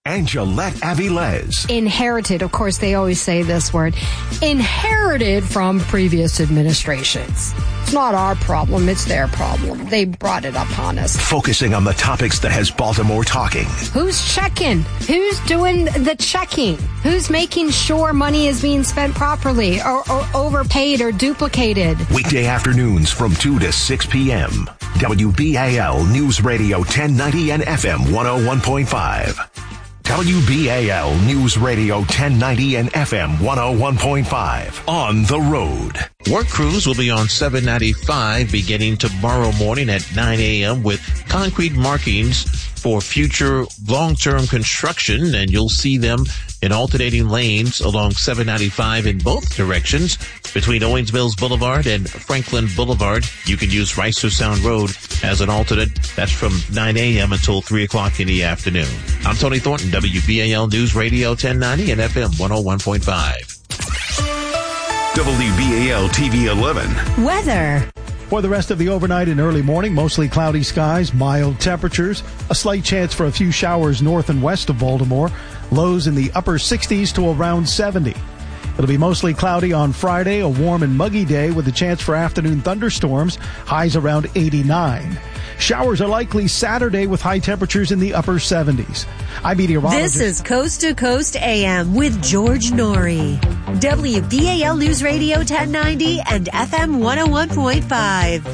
and Gillette Avilés. Inherited, of course, they always say this word, inherited from previous administrations. It's not our problem, it's their problem. They brought it upon us. Focusing on the topics that has Baltimore talking. Who's checking? Who's doing the checking? Who's making sure money is being spent properly or overpaid or duplicated? Weekday afternoons from 2 to 6 p.m. WBAL News Radio 1090 and FM 101.5. WBAL News Radio 1090 and FM 101.5. On the road. Work crews will be on 795 beginning tomorrow morning at 9 a.m. with concrete markings for future long-term construction, and you'll see them in alternating lanes along 795 in both directions between Owings Mills Boulevard and Franklin Boulevard. You can use Ricer Sound Road as an alternate. That's from 9 a.m. until 3 o'clock in the afternoon. I'm Tony Thornton, WBAL News Radio 1090 and FM 101.5. WBAL TV 11. Weather. For the rest of the overnight and early morning, mostly cloudy skies, mild temperatures, a slight chance for a few showers north and west of Baltimore, lows in the upper 60s to around 70. It'll be mostly cloudy on Friday, a warm and muggy day with a chance for afternoon thunderstorms, highs around 89. Showers are likely Saturday with high temperatures in the upper 70s. I'm meteorologist. This is Coast to Coast AM with George Norrie. WBAL News Radio 1090 and FM 101.5.